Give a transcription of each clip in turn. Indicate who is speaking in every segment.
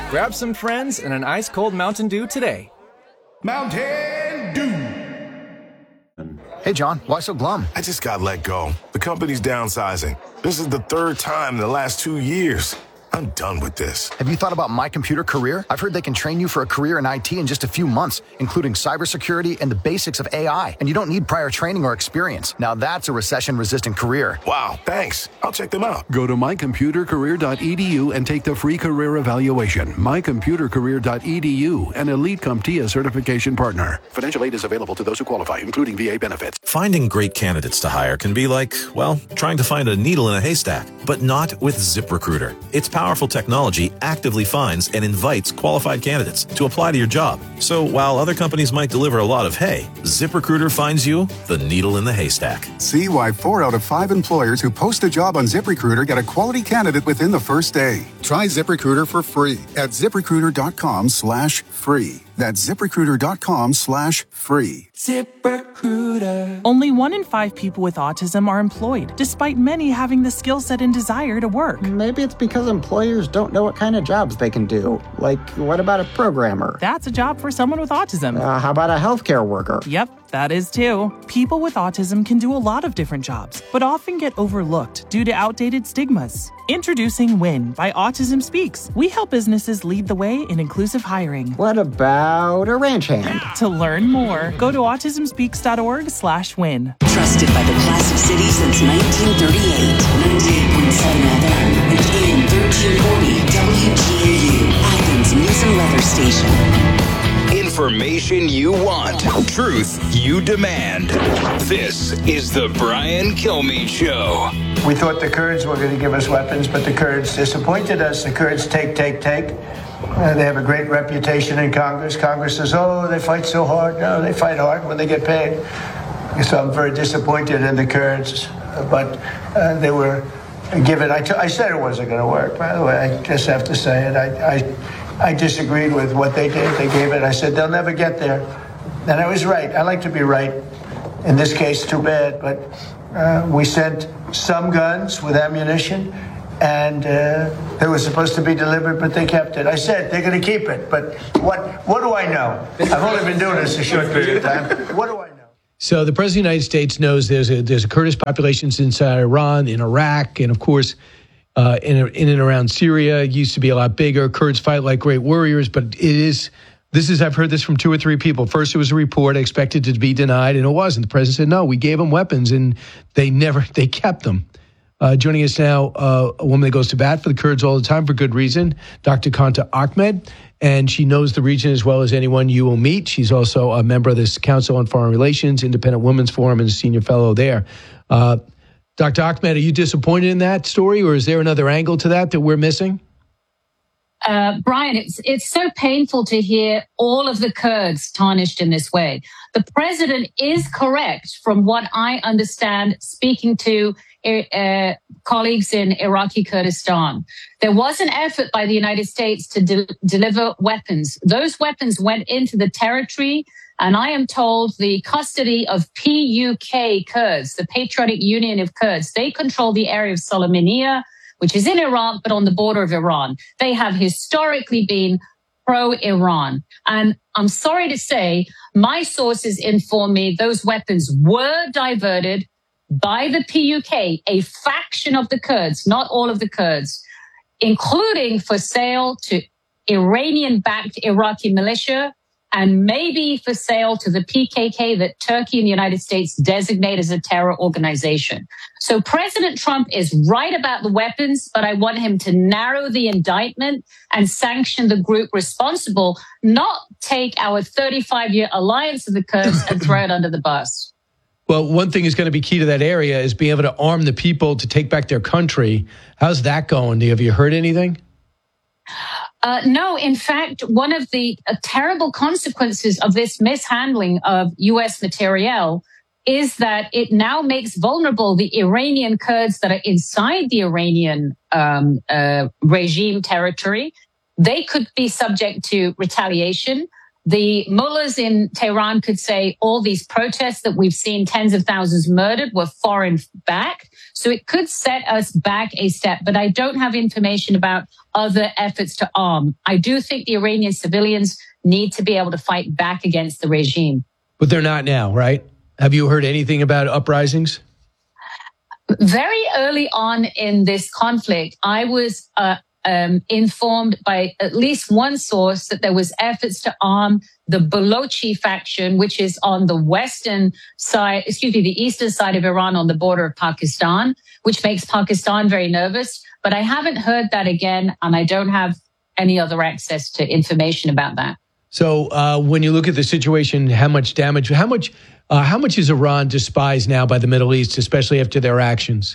Speaker 1: Grab some friends and an ice-cold Mountain Dew today.
Speaker 2: Mountain Dew.
Speaker 3: Hey, John, why so glum?
Speaker 2: I just got let go. The company's downsizing. This is the third time in the last 2 years. I'm done with this.
Speaker 3: Have you thought about My Computer Career? I've heard they can train you for a career in IT in just a few months, including cybersecurity and the basics of AI. And you don't need prior training or experience. Now that's a recession-resistant career.
Speaker 2: Wow, thanks. I'll check them out.
Speaker 4: Go to mycomputercareer.edu and take the free career evaluation. mycomputercareer.edu, an elite CompTIA certification partner. Financial aid is available to those who qualify, including VA benefits.
Speaker 5: Finding great candidates to hire can be like, well, trying to find a needle in a haystack, but not with ZipRecruiter. Its powerful technology actively finds and invites qualified candidates to apply to your job. So while other companies might deliver a lot of hay, ZipRecruiter finds you the needle in the haystack.
Speaker 6: See why 4 out of 5 employers who post a job on ZipRecruiter get a quality candidate within the first day. Try ZipRecruiter for free at ZipRecruiter.com/free. That's ZipRecruiter.com/free.
Speaker 7: ZipRecruiter. Only 1 in 5 people with autism are employed, despite many having the skill set and desire to work.
Speaker 8: Maybe it's because employers don't know what kind of jobs they can do. Like, what about a programmer?
Speaker 7: That's a job for someone with autism.
Speaker 8: How about a healthcare worker?
Speaker 7: Yep, that is too. People with autism can do a lot of different jobs, but often get overlooked due to outdated stigmas. Introducing WIN by Autism Speaks. We help businesses lead the way in inclusive hiring.
Speaker 8: What about a ranch hand?
Speaker 7: To learn more, go to autismspeaks.org/win.
Speaker 9: Trusted by the Classic City since 1938. 98.7 FM and AM 1340 WGAU. Athens News and Weather Station.
Speaker 10: Information you want. Truth you demand. This is the Brian Kilmeade Show.
Speaker 11: We thought the Kurds were going to give us weapons, but the Kurds disappointed us. The Kurds take. They have a great reputation in Congress. Congress says, oh, they fight so hard. No, they fight hard when they get paid. So I'm very disappointed in the Kurds. But they were given, I said it wasn't going to work, by the way. I just have to say it. I disagreed with what they did. They gave it. I said, they'll never get there. And I was right. I like to be right. In this case, too bad. But we sent some guns with ammunition, and they were supposed to be delivered, but they kept it. I said they're going to keep it. But what do I know? I've only been doing this a short period of time. What do I know?
Speaker 12: So the President of the United States knows there's a Kurdish population inside Iran, in Iraq, and of course, in and around Syria. It used to be a lot bigger. Kurds fight like great warriors, but I've heard this from 2 or 3 people. First, it was a report. I expected it to be denied, and it wasn't. The president said, no, we gave them weapons, and they kept them. Joining us now, a woman that goes to bat for the Kurds all the time for good reason, Dr. Kanta Ahmed, and she knows the region as well as anyone you will meet. She's also a member of this Council on Foreign Relations, Independent Women's Forum, and a senior fellow there. Dr. Ahmed, are you disappointed in that story, or is there another angle to that we're missing?
Speaker 13: Brian, it's so painful to hear all of the Kurds tarnished in this way. The president is correct from what I understand, speaking to colleagues in Iraqi Kurdistan. There was an effort by the United States to deliver weapons. Those weapons went into the territory, and I am told the custody of PUK Kurds, the Patriotic Union of Kurds, they control the area of Sulaymaniyah, which is in Iraq, but on the border of Iran. They have historically been pro-Iran. And I'm sorry to say, my sources inform me those weapons were diverted by the PUK, a faction of the Kurds, not all of the Kurds, including for sale to Iranian-backed Iraqi militia, and maybe for sale to the PKK that Turkey and the United States designate as a terror organization. So President Trump is right about the weapons, but I want him to narrow the indictment and sanction the group responsible, not take our 35-year alliance of the Kurds and throw it under the bus.
Speaker 12: Well, one thing is going to be key to that area is being able to arm the people to take back their country. How's that going? Have you heard anything?
Speaker 13: No, in fact, one of the terrible consequences of this mishandling of U.S. materiel is that it now makes vulnerable the Iranian Kurds that are inside the Iranian regime territory. They could be subject to retaliation. The mullahs in Tehran could say all these protests that we've seen, tens of thousands murdered, were foreign backed. So it could set us back a step, but I don't have information about other efforts to arm. I do think the Iranian civilians need to be able to fight back against the regime.
Speaker 12: But they're not now, right? Have you heard anything about uprisings?
Speaker 13: Very early on in this conflict, I was informed by at least one source that there was efforts to arm the Balochi faction, which is on the western side, the eastern side of Iran on the border of Pakistan, which makes Pakistan very nervous. But I haven't heard that again, and I don't have any other access to information about that.
Speaker 12: So when you look at the situation, how much is Iran despised now by the Middle East, especially after their actions?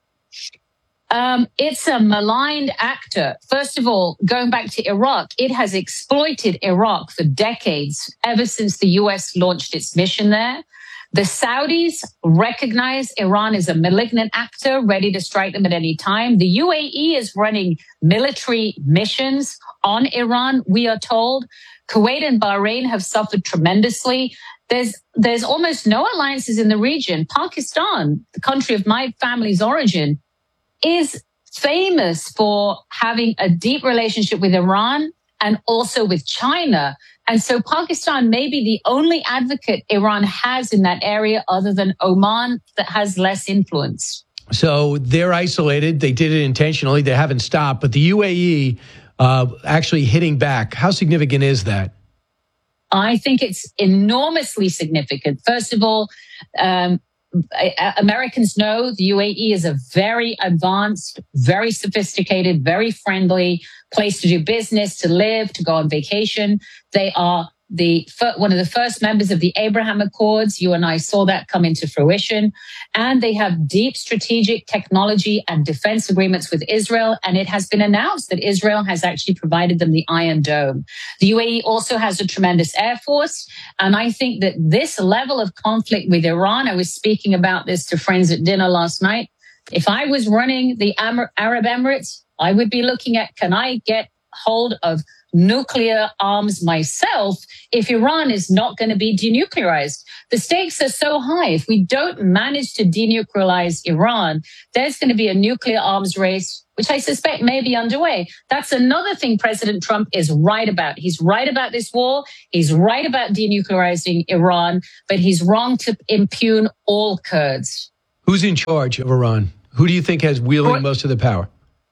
Speaker 13: It's a maligned actor. First of all, going back to Iraq, it has exploited Iraq for decades, ever since the U.S. launched its mission there. The Saudis recognize Iran as a malignant actor, ready to strike them at any time. The UAE is running military missions on Iran, we are told. Kuwait and Bahrain have suffered tremendously. There's almost no alliances in the region. Pakistan, the country of my family's origin, is famous for having a deep relationship with Iran and also with China. And so Pakistan may be the only advocate Iran has in that area other than Oman that has less influence.
Speaker 12: So they're isolated. They did it intentionally. They haven't stopped. But the UAE actually hitting back, how significant is that?
Speaker 13: I think it's enormously significant. First of all, Americans know the UAE is a very advanced, very sophisticated, very friendly place to do business, to live, to go on vacation. They are one of the first members of the Abraham Accords. You and I saw that come into fruition. And they have deep strategic technology and defense agreements with Israel. And it has been announced that Israel has actually provided them the Iron Dome. The UAE also has a tremendous air force. And I think that this level of conflict with Iran, I was speaking about this to friends at dinner last night. If I was running the Arab Emirates, I would be looking at, can I get hold of nuclear arms myself if Iran is not going to be denuclearized? The stakes are so high. If we don't manage to denuclearize Iran, there's going to be a nuclear arms race, which I suspect may be underway. That's another thing President Trump is right about. He's right about this war. He's right about denuclearizing Iran, but he's wrong to impugn all Kurds.
Speaker 12: Who's in charge of Iran? Who do you think has wielding most of the power?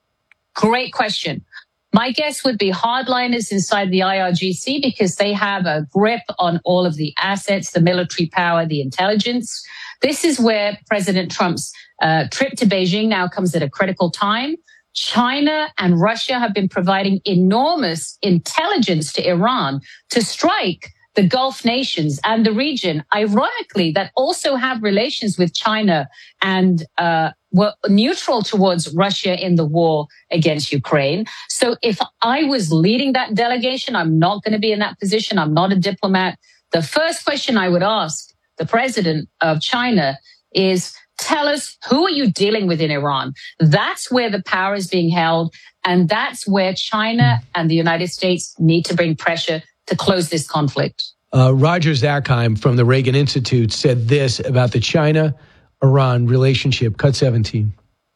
Speaker 13: Great question. My guess would be hardliners inside the IRGC because they have a grip on all of the assets, the military power, the intelligence. This is where President Trump's trip to Beijing now comes at a critical time. China and Russia have been providing enormous intelligence to Iran to strike the Gulf nations and the region, ironically, that also have relations with China and were neutral towards Russia in the war against Ukraine. So if I was leading that delegation, I'm not going to be in that position. I'm not a diplomat. The first question I would ask the president of China is, tell us, who are you dealing with in Iran? That's where the power is being held. And that's where China and the United States need to bring pressure to close this conflict.
Speaker 12: Roger Zakheim from the Reagan Institute said this about the China-Iran relationship. Cut 17.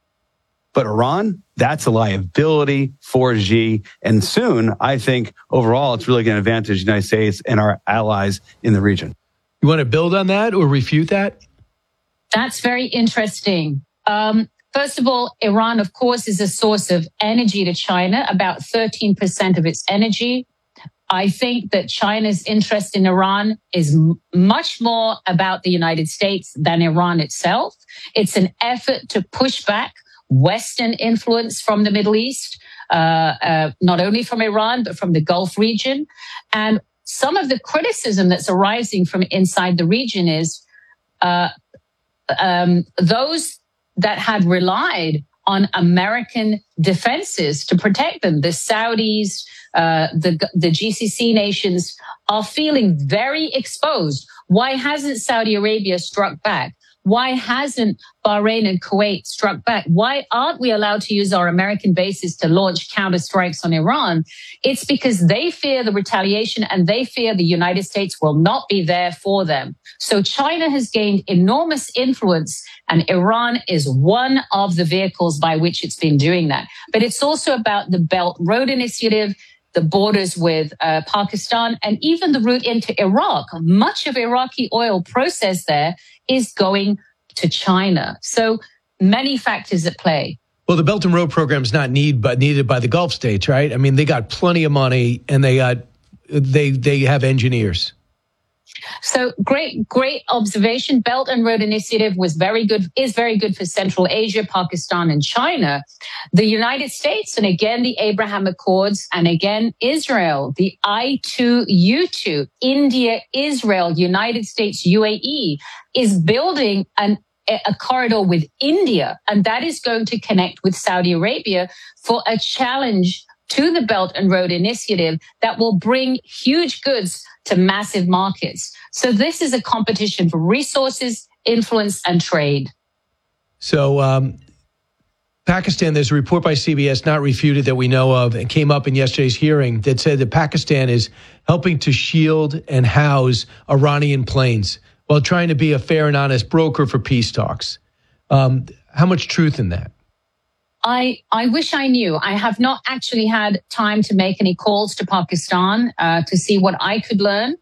Speaker 14: But Iran, that's a liability for Xi. And soon, I think, overall, it's really going to advantage the United States and our allies in the region.
Speaker 12: You want to build on that or refute that?
Speaker 13: That's very interesting. First of all, Iran, of course, is a source of energy to China, about 13% of its energy. I think that China's interest in Iran is much more about the United States than Iran itself. It's an effort to push back Western influence from the Middle East, not only from Iran, but from the Gulf region. And some of the criticism that's arising from inside the region is those that had relied on American defenses to protect them, the Saudis, the GCC nations, are feeling very exposed. Why hasn't Saudi Arabia struck back? Why hasn't Bahrain and Kuwait struck back? Why aren't we allowed to use our American bases to launch counterstrikes on Iran? It's because they fear the retaliation and they fear the United States will not be there for them. So China has gained enormous influence, and Iran is one of the vehicles by which it's been doing that. But it's also about the Belt and Road Initiative, the borders with Pakistan, and even the route into Iraq. Much of Iraqi oil processed there is going to China. So many factors at play.
Speaker 12: Well, the Belt and Road program is not needed by the Gulf states, right? I mean, they got plenty of money, and they have engineers.
Speaker 13: So great observation. Belt and Road Initiative is very good for Central Asia, Pakistan, and China. The United States, and again, the Abraham Accords, and again, Israel, the I2U2, India, Israel, United States, UAE, is building a corridor with India, and that is going to connect with Saudi Arabia for a challenge to the Belt and Road Initiative that will bring huge goods to massive markets. So this is a competition for resources, influence, and trade.
Speaker 12: So Pakistan, there's a report by CBS, not refuted that we know of, and came up in yesterday's hearing that said that Pakistan is helping to shield and house Iranian planes while trying to be a fair and honest broker for peace talks. How much truth in that?
Speaker 13: I wish I knew. I have not actually had time to make any calls to Pakistan to see what I could learn.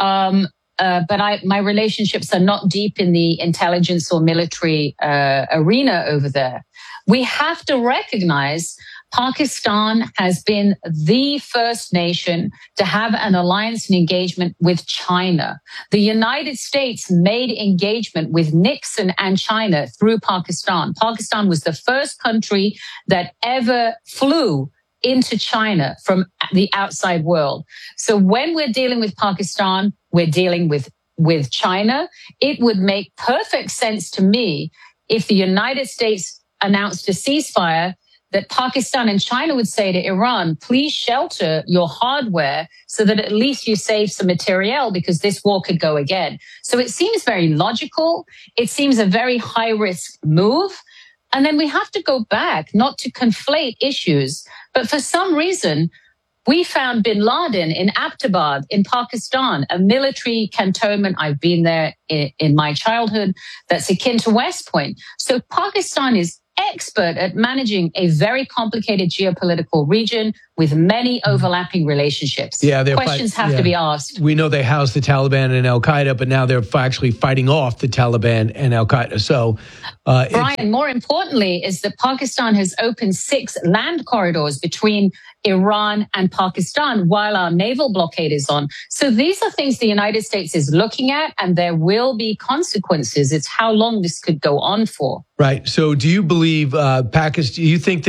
Speaker 13: But my relationships are not deep in the intelligence or military arena over there. We have to recognize Pakistan has been the first nation to have an alliance and engagement with China. The United States made engagement with Nixon and China through Pakistan. Pakistan was the first country that ever flew into China from the outside world. So when we're dealing with Pakistan, we're dealing with China. It would make perfect sense to me if the United States announced a ceasefire, that Pakistan and China would say to Iran, please shelter your hardware so that at least you save some materiel, because this war could go again. So it seems very logical. It seems a very high-risk move. And then we have to go back, not to conflate issues, but for some reason, we found bin Laden in Abbottabad in Pakistan, a military cantonment. I've been there in my childhood. That's akin to West Point. So Pakistan is expert at managing a very complicated geopolitical region with many overlapping relationships.
Speaker 12: Yeah,
Speaker 13: questions have to be asked.
Speaker 12: We know they housed the Taliban and Al-Qaeda, but now they're actually fighting off the Taliban and Al-Qaeda. So,
Speaker 13: Brian, more importantly, is that Pakistan has opened 6 land corridors between Iran and Pakistan while our naval blockade is on. So these are things the United States is looking at, and there will be consequences. It's how long this could go on for.
Speaker 12: Right. So do you believe Pakistan, do you think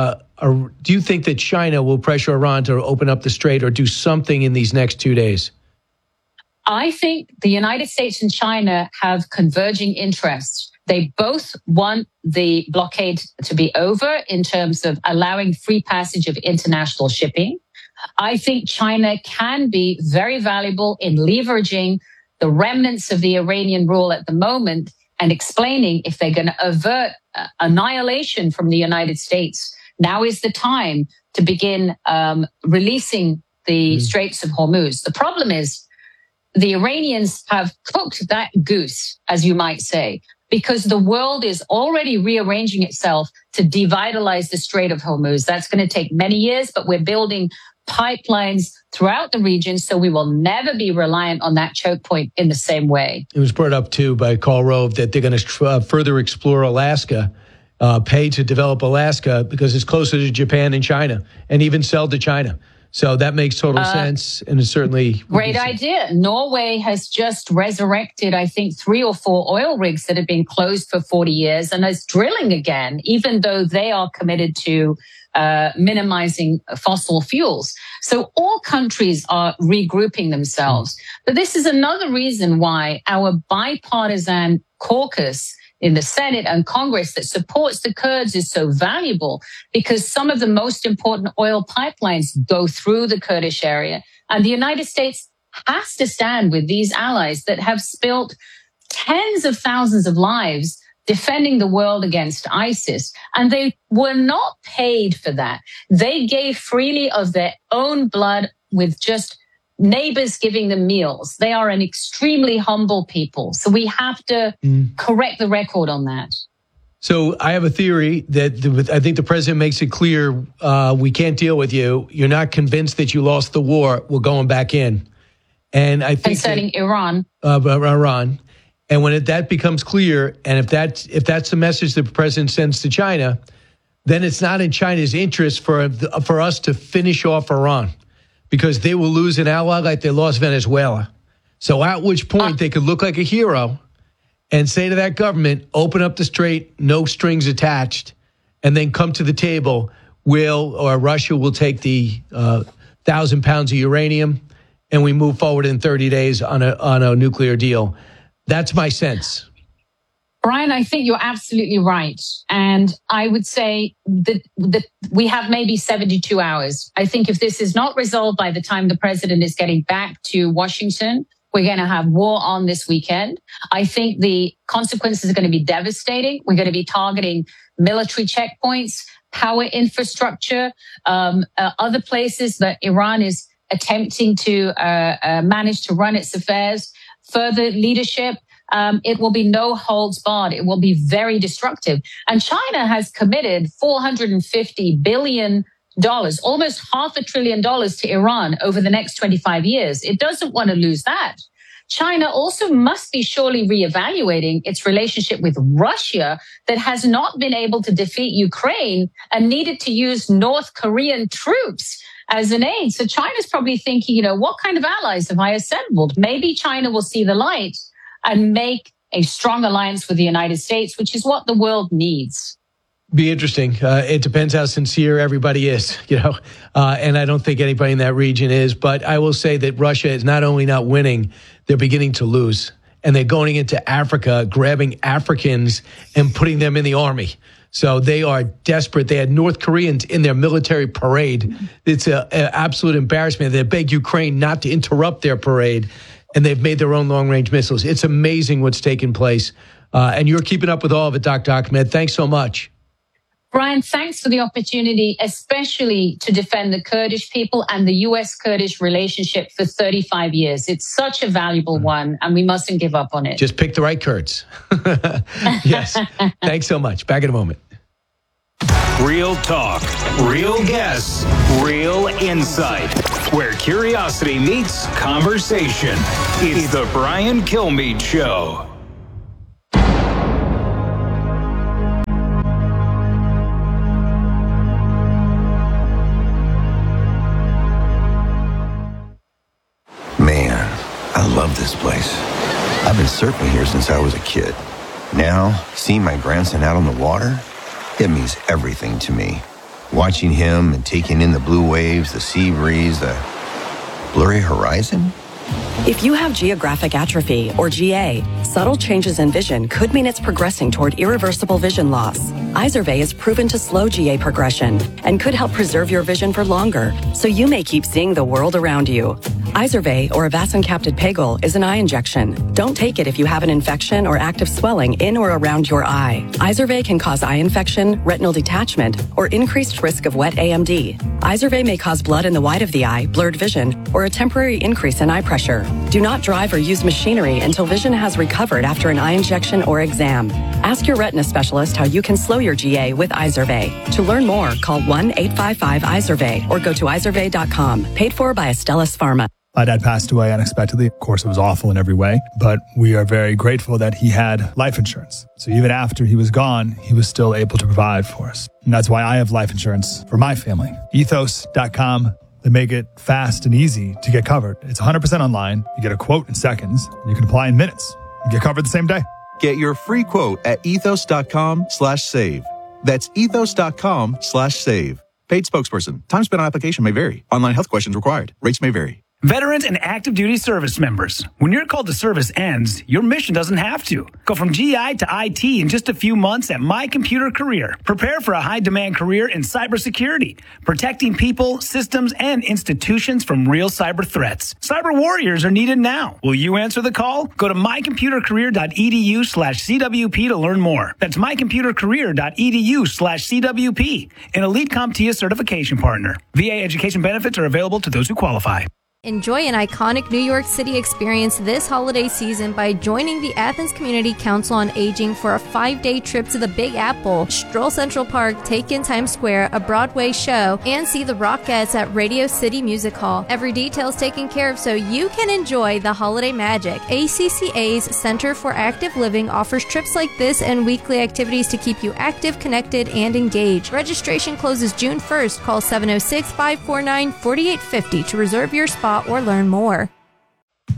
Speaker 12: that China will pressure Iran to open up the strait or do something in these next 2 days?
Speaker 13: I think the United States and China have converging interests. They both want the blockade to be over in terms of allowing free passage of international shipping. I think China can be very valuable in leveraging the remnants of the Iranian rule at the moment and explaining if they're going to avert annihilation from the United States. Now is the time to begin releasing the Straits of Hormuz. The problem is the Iranians have cooked that goose, as you might say, because the world is already rearranging itself to devitalize the Strait of Hormuz. That's going to take many years, but we're building pipelines throughout the region, so we will never be reliant on that choke point in the same way.
Speaker 12: It was brought up, too, by Karl Rove that they're going to further explore Alaska, pay to develop Alaska because it's closer to Japan and China, and even sell to China. So that makes total sense, and it's certainly...
Speaker 13: Great idea. Norway has just resurrected, I think, 3 or 4 oil rigs that have been closed for 40 years and is drilling again, even though they are committed to minimizing fossil fuels. So all countries are regrouping themselves. But this is another reason why our bipartisan caucus in the Senate and Congress that supports the Kurds is so valuable, because some of the most important oil pipelines go through the Kurdish area. And the United States has to stand with these allies that have spilt tens of thousands of lives defending the world against ISIS, and they were not paid for that. They gave freely of their own blood with just neighbors giving them meals. They are an extremely humble people. So we have to correct the record on that.
Speaker 12: So I have a theory that I think the president makes it clear we can't deal with you. You're not convinced that you lost the war. We're going back in. And I think
Speaker 13: concerning Iran.
Speaker 12: Iran. And when that becomes clear, and if that's the message the president sends to China, then it's not in China's interest for us to finish off Iran, because they will lose an ally like they lost Venezuela. So at which point they could look like a hero and say to that government, open up the strait, no strings attached, and then come to the table. Russia will take the 1,000 pounds of uranium, and we move forward in 30 days on a nuclear deal. That's my sense.
Speaker 13: Brian, I think you're absolutely right. And I would say that we have maybe 72 hours. I think if this is not resolved by the time the president is getting back to Washington, we're going to have war on this weekend. I think the consequences are going to be devastating. We're going to be targeting military checkpoints, power infrastructure, other places that Iran is attempting to manage to run its affairs, further leadership. It will be no holds barred. It will be very destructive. And China has committed $450 billion, almost $500 billion to Iran over the next 25 years. It doesn't want to lose that. China also must be surely reevaluating its relationship with Russia, that has not been able to defeat Ukraine and needed to use North Korean troops as an aid. So China's probably thinking, what kind of allies have I assembled? Maybe China will see the light and make a strong alliance with the United States, which is what the world needs.
Speaker 12: Be interesting. It depends how sincere everybody is, and I don't think anybody in that region is. But I will say that Russia is not only not winning, they're beginning to lose. And they're going into Africa, grabbing Africans and putting them in the army. So they are desperate. They had North Koreans in their military parade. It's an absolute embarrassment. They beg Ukraine not to interrupt their parade, and they've made their own long-range missiles. It's amazing what's taken place. And you're keeping up with all of it, Dr. Ahmed. Thanks so much.
Speaker 13: Brian, thanks for the opportunity, especially to defend the Kurdish people and the U.S.-Kurdish relationship for 35 years. It's such a valuable one, and we mustn't give up on it.
Speaker 12: Just pick the right Kurds. Yes. Thanks so much. Back in a moment.
Speaker 10: Real talk, real guests, real insight. Where curiosity meets conversation. It's the Brian Kilmeade Show.
Speaker 15: Man, I love this place. I've been surfing here since I was a kid. Now, seeing my grandson out on the water, it means everything to me. Watching him and taking in the blue waves, the sea breeze, the blurry horizon.
Speaker 16: If you have geographic atrophy, or GA, subtle changes in vision could mean it's progressing toward irreversible vision loss. Izervay is proven to slow GA progression and could help preserve your vision for longer, so you may keep seeing the world around you. Izervay, or avacincaptad pegol, is an eye injection. Don't take it if you have an infection or active swelling in or around your eye. Izervay can cause eye infection, retinal detachment, or increased risk of wet AMD. Izervay may cause blood in the white of the eye, blurred vision, or a temporary increase in eye pressure. Do not drive or use machinery until vision has recovered after an eye injection or exam. Ask your retina specialist how you can slow your GA with Izervay. To learn more, call 1-855-IZERVAY or go to izervay.com. Paid for by Astellas Pharma.
Speaker 17: My dad passed away unexpectedly. Of course, it was awful in every way, but we are very grateful that he had life insurance. So even after he was gone, he was still able to provide for us. And that's why I have life insurance for my family. Ethos.com. They make it fast and easy to get covered. It's 100% online. You get a quote in seconds. You can apply in minutes. You get covered the same day.
Speaker 18: Get your free quote at ethos.com/save. That's ethos.com/save. Paid spokesperson. Time spent on application may vary. Online health questions required. Rates may vary.
Speaker 19: Veterans and active duty service members. When your call to service ends, your mission doesn't have to. Go from GI to IT in just a few months at My Computer Career. Prepare for a high-demand career in cybersecurity, protecting people, systems, and institutions from real cyber threats. Cyber warriors are needed now. Will you answer the call? Go to mycomputercareer.edu/CWP to learn more. That's mycomputercareer.edu/CWP, an Elite CompTIA certification partner. VA education benefits are available to those who qualify.
Speaker 20: Enjoy an iconic New York City experience this holiday season by joining the Athens Community Council on Aging for a 5-day trip to the Big Apple, stroll Central Park, take in Times Square, a Broadway show, and see the Rockettes at Radio City Music Hall. Every detail is taken care of so you can enjoy the holiday magic. ACCA's Center for Active Living offers trips like this and weekly activities to keep you active, connected, and engaged. Registration closes June 1st. Call 706-549-4850 to reserve your spot or learn more.